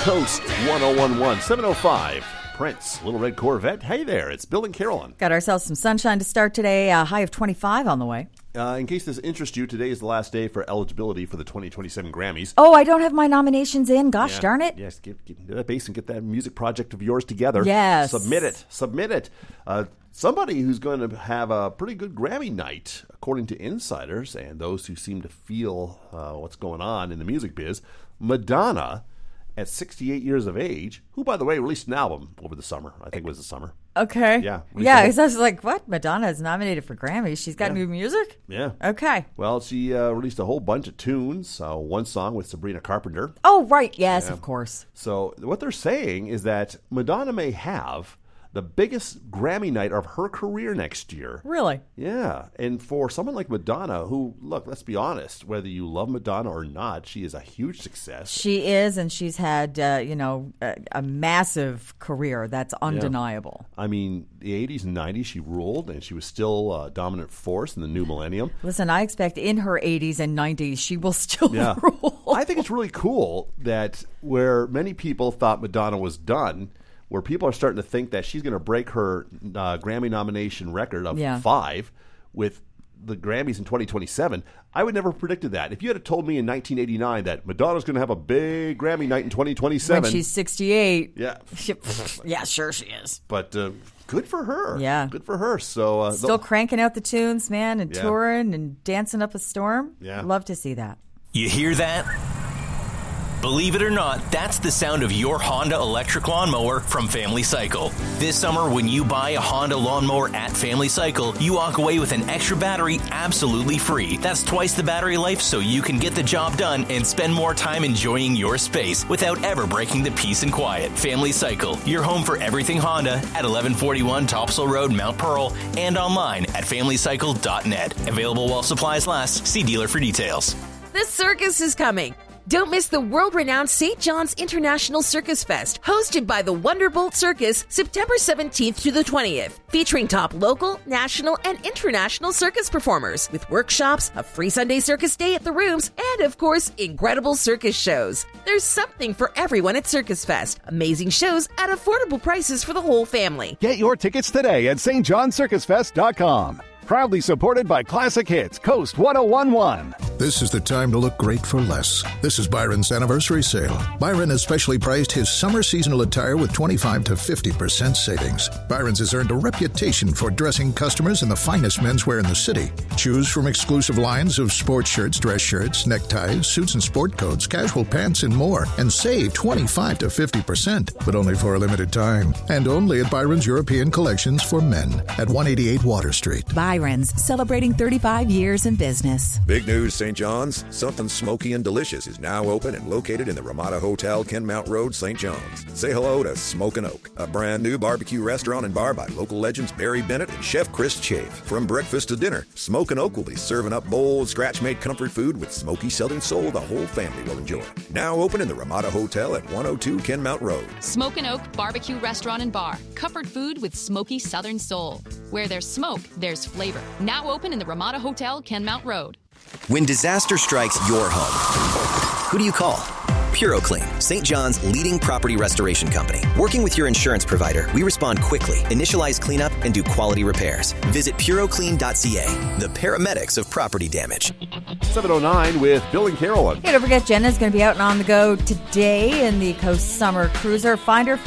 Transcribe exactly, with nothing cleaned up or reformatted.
Coast one oh one one, seven oh five. Prince, Little Red Corvette. Hey there, it's Bill and Carolyn. Got ourselves some sunshine to start today. A high of twenty-five on the way. Uh, in case this interests you, today is the last day for eligibility for the twenty twenty-seven Grammys. Oh, I don't have my nominations in. Gosh yeah. darn it. Yes, get, get into that base and get that music project of yours together. Yes. Submit it. Submit it. Uh, somebody who's going to have a pretty good Grammy night, according to insiders and those who seem to feel uh, what's going on in the music biz, Madonna, at sixty-eight years of age, who, by the way, released an album over the summer. I think it was the summer. Okay. Yeah. Yeah, because I was like, what? Madonna is nominated for Grammys. She's got yeah. new music? Yeah. Okay. Well, she uh, released a whole bunch of tunes, uh, one song with Sabrina Carpenter. Oh, right. Yes, yeah. of course. So what they're saying is that Madonna may have the biggest Grammy night of her career next year. Really? Yeah. And for someone like Madonna, who, look, let's be honest, whether you love Madonna or not, she is a huge success. She is, and she's had, uh, you know, a, a massive career. That's undeniable. Yeah. I mean, the eighties and nineties, she ruled, and she was still a dominant force in the new millennium. Listen, I expect in her eighties and nineties, she will still yeah. rule. I think it's really cool that where many people thought Madonna was done, where people are starting to think that she's going to break her uh, Grammy nomination record of yeah. five with the Grammys in twenty twenty-seven. I would never have predicted that. If you had told me in nineteen eighty-nine that Madonna's going to have a big Grammy night in twenty twenty-seven. When she's sixty-eight. Yeah. She, yeah, sure she is. But uh, good for her. Yeah. Good for her. So uh, Still cranking out the tunes, man, and yeah. touring and dancing up a storm. Yeah. Love to see that. You hear that? Believe it or not, that's the sound of your Honda electric lawnmower from Family Cycle. This summer, when you buy a Honda lawnmower at Family Cycle, you walk away with an extra battery absolutely free. That's twice the battery life, so you can get the job done and spend more time enjoying your space without ever breaking the peace and quiet. Family Cycle, your home for everything Honda at eleven forty-one Topsail Road, Mount Pearl, and online at family cycle dot net. Available while supplies last. See dealer for details. The circus is coming. Don't miss the world-renowned Saint John's International Circus Fest, hosted by the Wonderbolt Circus, September seventeenth to the twentieth, featuring top local, national, and international circus performers, with workshops, a free Sunday circus day at the Rooms, and, of course, incredible circus shows. There's something for everyone at Circus Fest. Amazing shows at affordable prices for the whole family. Get your tickets today at st john circus fest dot com. Proudly supported by Classic Hits, Coast one oh one one. This is the time to look great for less. This is Byron's anniversary sale. Byron has specially priced his summer seasonal attire with twenty-five to fifty percent savings. Byron's has earned a reputation for dressing customers in the finest menswear in the city. Choose from exclusive lines of sports shirts, dress shirts, neckties, suits and sport coats, casual pants, and more, and save twenty-five to fifty percent, but only for a limited time. And only at Byron's European Collections for Men at one eighty-eight Water Street. Byron's, celebrating thirty-five years in business. Big news, Saint John's. Something smoky and delicious is now open and located in the Ramada Hotel, Kenmount Road, Saint John's. Say hello to Smokin' Oak, a brand new barbecue restaurant and bar by local legends Barry Bennett and Chef Chris Chafe. From breakfast to dinner, Smokin' Oak will be serving up bold, scratch-made comfort food with smoky Southern soul the whole family will enjoy. Now open in the Ramada Hotel at one oh two Kenmount Road. Smokin' Oak Barbecue Restaurant and Bar. Comfort food with smoky Southern soul. Where there's smoke, there's flavor. Now open in the Ramada Hotel, Kenmount Road. When disaster strikes your home, who do you call? PuroClean, Saint John's leading property restoration company. Working with your insurance provider, we respond quickly, initialize cleanup, and do quality repairs. Visit puro clean dot c a, the paramedics of property damage. seven oh nine with Bill and Carolyn. Hey, don't forget, Jenna's going to be out and on the go today in the Coast Summer Cruiser. Find her